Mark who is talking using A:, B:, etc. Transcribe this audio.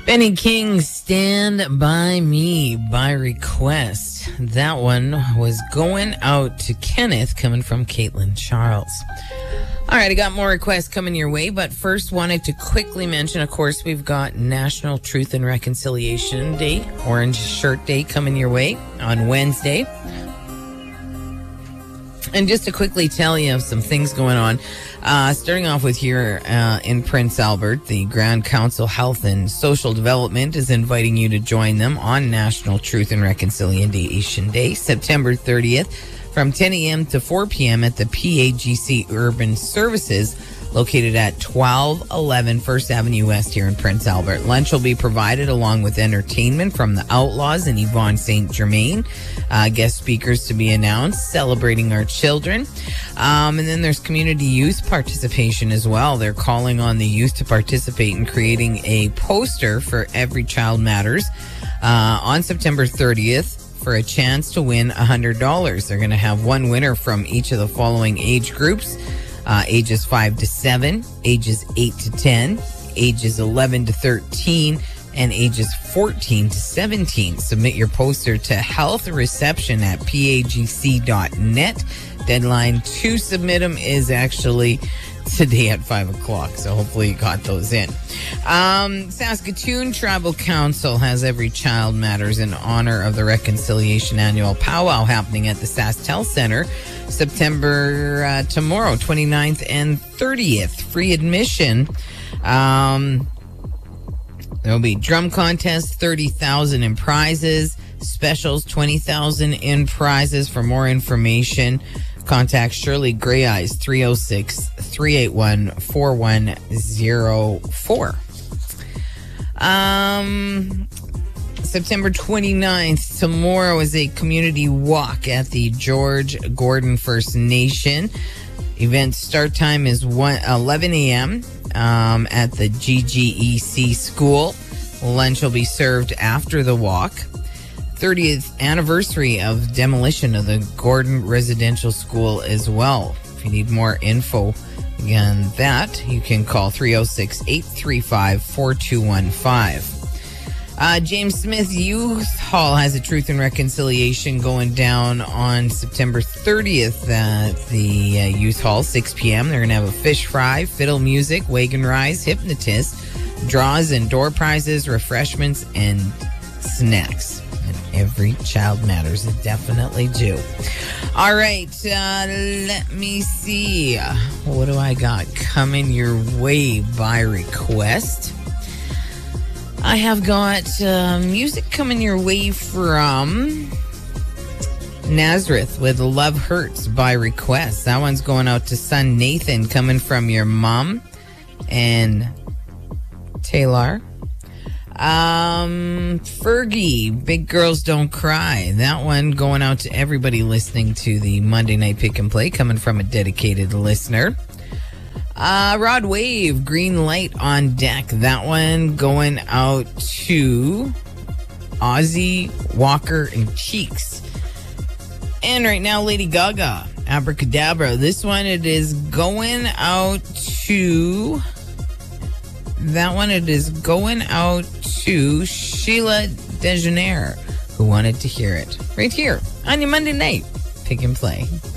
A: Benny King, Stand By Me by request. That one was going out to Kenneth, coming from Caitlin Charles. All right, I got more requests coming your way, but first wanted to quickly mention, of course, we've got National Truth and Reconciliation Day, Orange Shirt Day coming your way on Wednesday. And just to quickly tell you of some things going on, starting off with here in Prince Albert, the Grand Council Health and Social Development is inviting you to join them on National Truth and Reconciliation Day, September 30th, from 10 a.m. to 4 p.m. at the PAGC Urban Services, located at 1211 First Avenue West here in Prince Albert. Lunch will be provided along with entertainment from the Outlaws and Yvonne St. Germain. Guest speakers to be announced, celebrating our children. And then there's community youth participation as well. They're calling on the youth to participate in creating a poster for Every Child Matters on September 30th. For a chance to win $100. They're going to have one winner from each of the following age groups. Ages 5 to 7, ages 8 to 10, ages 11 to 13, and ages 14 to 17. Submit your poster to healthreception@pagc.net. Deadline to submit them is actually today at 5 o'clock, so hopefully you got those in. Saskatoon Tribal Council has Every Child Matters in honor of the Reconciliation Annual Powwow happening at the SaskTel Center September tomorrow, 29th and 30th. Free admission. There'll be drum contest, 30,000 in prizes, specials, 20,000 in prizes. For more information, contact Shirley Grey Eyes, 306-381-4104. September 29th, tomorrow, is a community walk at the George Gordon First Nation. Event start time is 11 a.m. At the GGEC school. Lunch will be served after the walk. 30th anniversary of demolition of the Gordon Residential School as well. If you need more info on that, you can call 306-835-4215. James Smith Youth Hall has a Truth and Reconciliation going down on September 30th at the Youth Hall, 6 p.m. They're going to have a fish fry, fiddle music, wagon rise, hypnotist, draws and door prizes, refreshments, and snacks. And Every Child Matters is definitely due. All right, let me see. What do I got coming your way by request? I have got music coming your way from Nazareth with Love Hurts by request. That one's going out to son Nathan, coming from your mom and Taylor. Fergie, Big Girls Don't Cry. That one going out to everybody listening to the Monday Night Pick and Play, coming from a dedicated listener. Rod Wave, Green Light on Deck. That one going out to Ozzy, Walker, and Cheeks. And right now, Lady Gaga, Abracadabra. This one, it is going out to... That one, it is going out to Sheila Dejaneire, who wanted to hear it right here on your Monday Night Pick and Play.